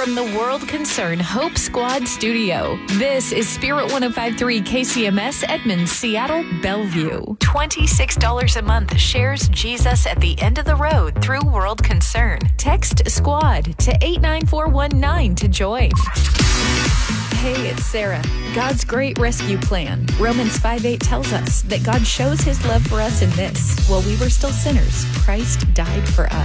From the World Concern Hope Squad Studio, this is Spirit 105.3 KCMS Edmonds, Seattle, Bellevue. $26 a month shares Jesus at the end of the road through World Concern. Text SQUAD to 89419 to join. Hey, it's Sarah. God's great rescue plan. Romans 5:8 tells us that God shows his love for us in this. While we were still sinners, Christ died for us.